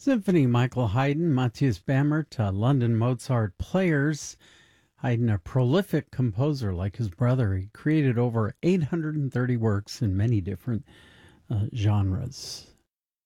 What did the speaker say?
Symphony, Michael Haydn, Matthias Bamert, London Mozart players. Haydn, a prolific composer like his brother, he created over 830 works in many different genres.